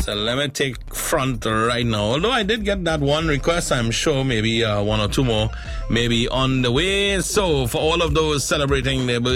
So let me take front right now. Although I did get that one request, I'm sure maybe one or two more maybe on the way. So for all of those celebrating their birthday,